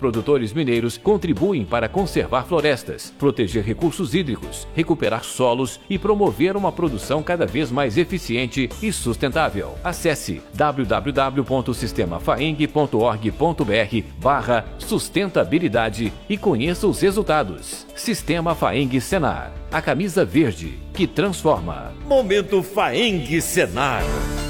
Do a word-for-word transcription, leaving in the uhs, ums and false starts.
produtores mineiros contribuem para conservar florestas, proteger recursos hídricos, recuperar solos e promover uma produção cada vez mais eficiente e sustentável. Acesse w w w ponto sistema faeng ponto org ponto br barra sustentabilidade e conheça os resultados. Sistema Faeng Senar, a camisa verde que transforma. Momento Faeng Senar.